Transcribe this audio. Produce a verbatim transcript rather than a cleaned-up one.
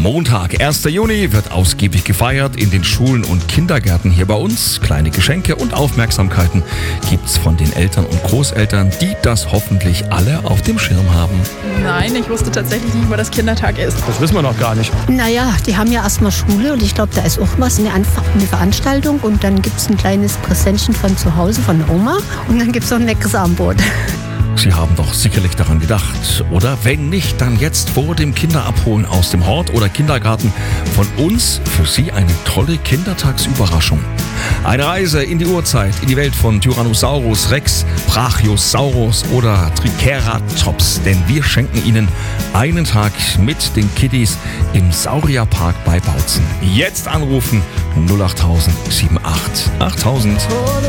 Montag, erster Juni, wird ausgiebig gefeiert in den Schulen und Kindergärten hier bei uns. Kleine Geschenke und Aufmerksamkeiten gibt's von den Eltern und Großeltern, die das hoffentlich alle auf dem Schirm haben. Nein, ich wusste tatsächlich nicht, wo das Kindertag ist. Das wissen wir noch gar nicht. Naja, die haben ja erstmal Schule und ich glaube, da ist auch was, eine, Anf- eine Veranstaltung und dann gibt es ein kleines Präsentchen von zu Hause, von der Oma und dann gibt es noch ein leckeres Armbrot. Sie haben doch sicherlich daran gedacht, oder? Wenn nicht, dann jetzt vor dem Kinderabholen aus dem Hort oder Kindergarten von uns für Sie eine tolle Kindertagsüberraschung. Eine Reise in die Urzeit, in die Welt von Tyrannosaurus Rex, Brachiosaurus oder Triceratops. Denn wir schenken Ihnen einen Tag mit den Kiddies im Saurierpark bei Bautzen. Jetzt anrufen null acht null null sieben acht achttausend.